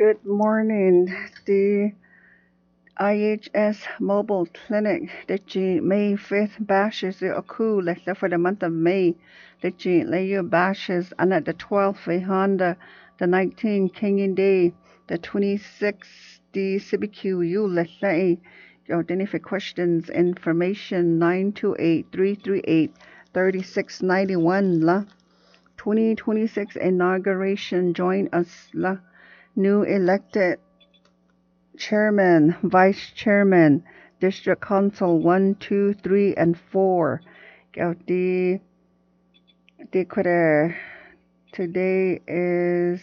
Good morning. The IHS Mobile Clinic, the May 5th bashes occur for the month of May. The layu bashes and at the 12th Honda, the 19th Kenyan Day, the 26th the CBQ let's for questions, information 928-338-3691 la 2026 inauguration. Join us la new elected Chairman, Vice Chairman, District Council 1, 2, 3, and 4. Today is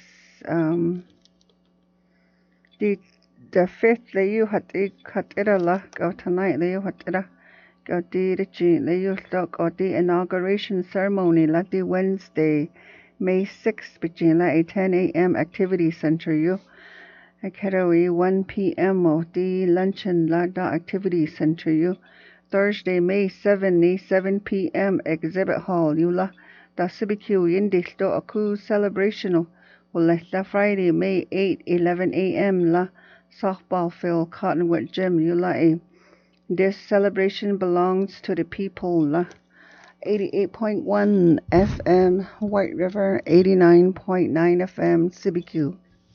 the 5th layu hatira la tonight layu hatira the layu the inauguration ceremony la the Wednesday, May 6th between 10 a.m. activity center 1 p.m. the luncheon la activity center Thursday, May 7 p.m. exhibit hall la the CBQ yindi aku celebration la Friday, May 8 11 a.m. la softball field Cottonwood Gym this celebration belongs to the people la 88.1 FM White River, 89.9 FM CBQ.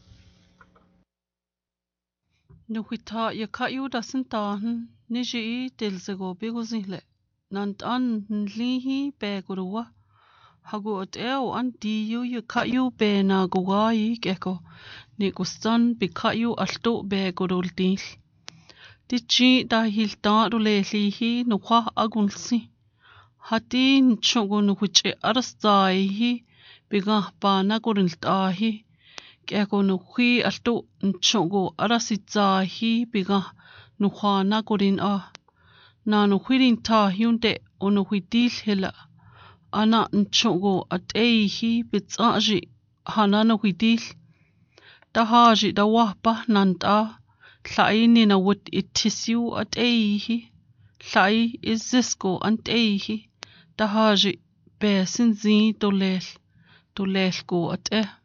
Nuhita yakayu dasintahan niji tilsego biguzinle nant an nlihi begurwa hagu oteo an diyu yakayu be na guwayi geko ni gustan bikayu alto begurultil Dichi da hilta rulelihi nuha agunsi hati nchogo nuhuche arastaihi bigah bana guriltahi Keko nuhi alto nchogo arasitzahi biga nuhana gorin na nuhirin ta hyunde onuhidil hela ana nchogo ateihi bitsaji hana nuhidil tahaji dawahpa nanta tlaini na wut itisiu ateihi tlai izisko anteihi tahaji besin zi dolel go ate